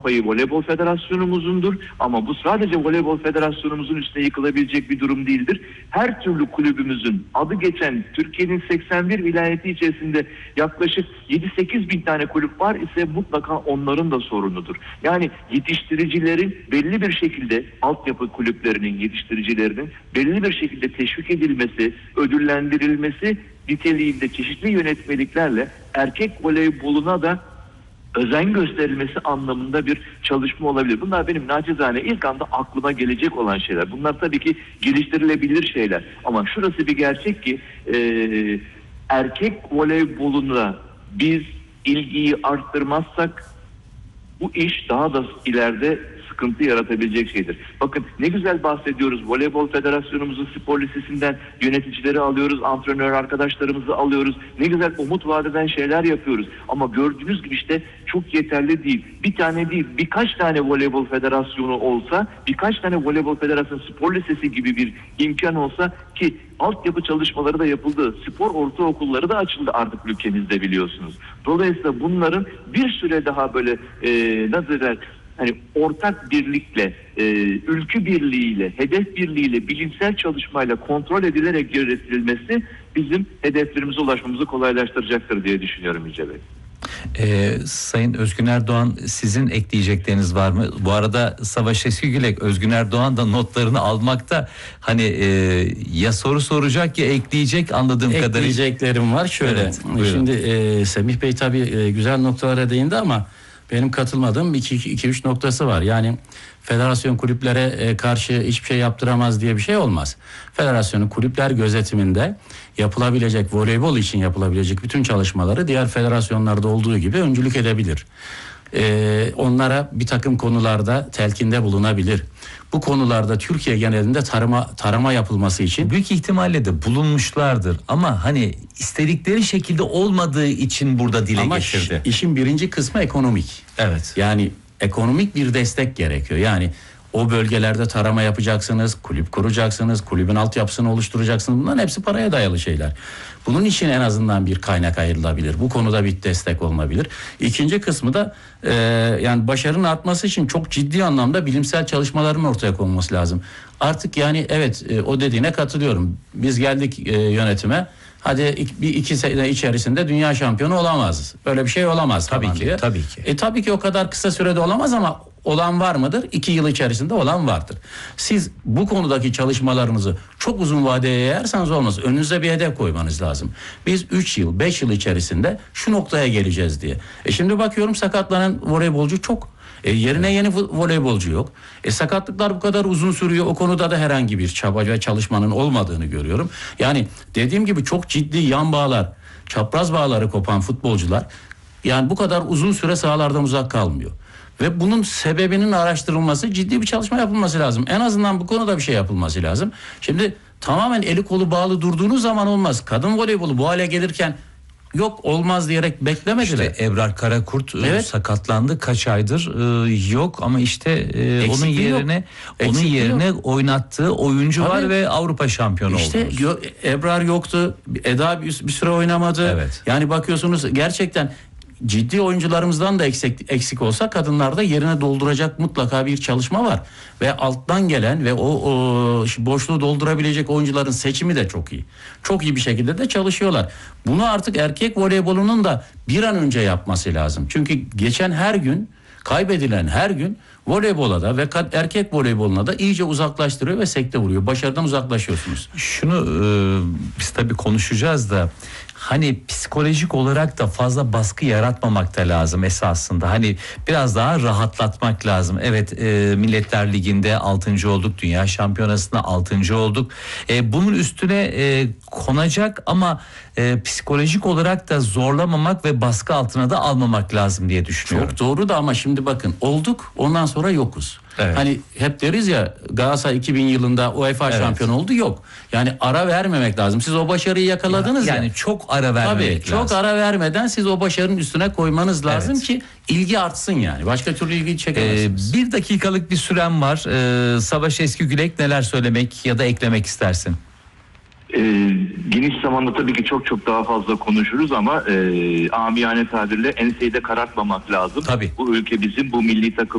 payı Voleybol Federasyonumuzundur ama bu sadece Voleybol Federasyonumuzun üstüne yıkılabilecek bir durum değildir. Her türlü kulübümüzün adı geçen Türkiye'nin 81 vilayeti içerisinde yaklaşık 7-8 bin tane kulüp var ise mutlaka onların da sorunudur. Yani yetiştiricilerin belli bir şekilde, altyapı kulüplerinin, yetiştiricilerinin belli bir şekilde teşvik edilmesi, ödüllendirilmesi niteliğinde çeşitli yönetmeliklerle erkek voleyboluna da özen gösterilmesi anlamında bir çalışma olabilir. Bunlar benim nacizane ilk anda aklıma gelecek olan şeyler. Bunlar tabii ki geliştirilebilir şeyler. Ama şurası bir gerçek ki erkek voleyboluna biz ilgiyi arttırmazsak bu iş daha da ileride sıkıntı yaratabilecek şeydir. Bakın ne güzel bahsediyoruz. Voleybol Federasyonumuzun spor lisesinden yöneticileri alıyoruz, antrenör arkadaşlarımızı alıyoruz. Ne güzel umut vaat eden şeyler yapıyoruz. Ama gördüğünüz gibi işte çok yeterli değil. Bir tane değil, birkaç tane voleybol federasyonu olsa, birkaç tane voleybol federasyonu spor lisesi gibi bir imkan olsa ki altyapı çalışmaları da yapıldı. Spor ortaokulları da açıldı artık ülkemizde biliyorsunuz. Dolayısıyla bunların bir süre daha böyle nasıl der, hani ortak birlikle, ülkü birliğiyle, hedef birliğiyle, bilimsel çalışmayla kontrol edilerek yönetilmesi bizim hedeflerimize ulaşmamızı kolaylaştıracaktır diye düşünüyorum Yüce Bey. Sayın Özgün Erdoğan, sizin ekleyecekleriniz var mı? Bu arada Savaş Eskigülek, Özgün Erdoğan da notlarını almakta. Hani ya soru soracak ya ekleyecek anladığım kadarıyla. Ekleyeceklerim var şöyle. Evet, şimdi Semih Bey tabii güzel noktalara değindi ama benim katılmadığım 2-3 noktası var. Yani federasyon kulüplere karşı hiçbir şey yaptıramaz diye bir şey olmaz. Federasyonun kulüpler gözetiminde yapılabilecek, voleybol için yapılabilecek bütün çalışmaları diğer federasyonlarda olduğu gibi öncülük edebilir. Onlara bir takım konularda telkinde bulunabilir. Bu konularda Türkiye genelinde tarama yapılması için büyük ihtimalle de bulunmuşlardır ama hani istedikleri şekilde olmadığı için burada dile getirdi. Ama işin birinci kısmı ekonomik. Evet. Yani ekonomik bir destek gerekiyor. Yani o bölgelerde tarama yapacaksınız, kulüp kuracaksınız, kulübün altyapısını oluşturacaksınız. Bunların hepsi paraya dayalı şeyler. Bunun için en azından bir kaynak ayrılabilir. Bu konuda bir destek olunabilir. İkinci kısmı da yani başarının artması için çok ciddi anlamda bilimsel çalışmaların ortaya konması lazım. Artık yani evet o dediğine katılıyorum. Biz geldik yönetime. Hadi bir iki sene içerisinde dünya şampiyonu olamaz. Böyle bir şey olamaz. Tabii ki, diye. tabii ki. Tabii ki o kadar kısa sürede olamaz ama olan var mıdır? 2 yıl içerisinde olan vardır. Siz bu konudaki çalışmalarınızı çok uzun vadeye yayarsanız olmaz. Önünüze bir hedef koymanız lazım. Biz 3 yıl, 5 yıl içerisinde şu noktaya geleceğiz diye. Şimdi bakıyorum sakatlanan voleybolcu çok. Yerine yeni voleybolcu yok. Sakatlıklar bu kadar uzun sürüyor. O konuda da herhangi bir çaba ve çalışmanın olmadığını görüyorum. Yani dediğim gibi çok ciddi yan bağlar, çapraz bağları kopan futbolcular yani bu kadar uzun süre sahalardan uzak kalmıyor. Ve bunun sebebinin araştırılması, ciddi bir çalışma yapılması lazım. En azından bu konuda bir şey yapılması lazım. Şimdi tamamen eli kolu bağlı durduğunuz zaman olmaz. Kadın voleybolu bu hale gelirken yok olmaz diyerek beklemediler. İşte Ebrar Karakurt sakatlandı kaç aydır yok ama işte onun yerine oynattığı oyuncu var ve Avrupa şampiyonu oldu. İşte Ebrar yoktu. Eda bir süre oynamadı. Evet. Yani bakıyorsunuz gerçekten ciddi oyuncularımızdan da eksik olsa kadınlarda yerine dolduracak mutlaka bir çalışma var. Ve alttan gelen ve o boşluğu doldurabilecek oyuncuların seçimi de çok iyi. Çok iyi bir şekilde de çalışıyorlar. Bunu artık erkek voleybolunun da bir an önce yapması lazım. Çünkü geçen her gün, kaybedilen her gün voleybola da ve erkek voleyboluna da iyice uzaklaştırıyor ve sekte vuruyor. Başarıdan uzaklaşıyorsunuz. Şunu biz tabii konuşacağız da hani psikolojik olarak da fazla baskı yaratmamak da lazım esasında. Hani biraz daha rahatlatmak lazım. Evet Milletler Ligi'nde 6. olduk. Dünya Şampiyonası'nda 6. olduk. Bunun üstüne konacak ama psikolojik olarak da zorlamamak ve baskı altına da almamak lazım diye düşünüyorum. Çok doğru da ama şimdi bakın olduk ondan sonra yokuz. Evet. Hani hep deriz ya Galatasaray 2000 yılında UEFA şampiyonu oldu yok. Yani ara vermemek lazım. Siz o başarıyı yakaladınız ya. Yani çok ara vermemek lazım. Çok ara vermeden siz o başarının üstüne koymanız lazım ki ilgi artsın yani. Başka türlü ilgi çekemezsiniz. 1 dakikalık bir süren var. Savaş Eskigülek neler söylemek ya da eklemek istersin? Geniş zamanda tabii ki çok daha fazla konuşuruz ama amiyane tabirle enseyi de karartmamak lazım. Tabii. Bu ülke bizim, bu milli takım